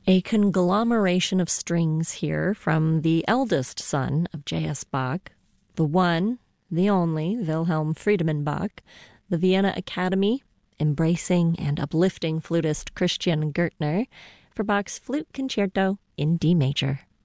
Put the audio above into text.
A conglomeration of strings here from the eldest son of J.S. Bach, the one, the only Wilhelm Friedemann Bach, the Vienna Academy, embracing and uplifting flutist Christian Gürtner, for Bach's Flute Concerto in D major.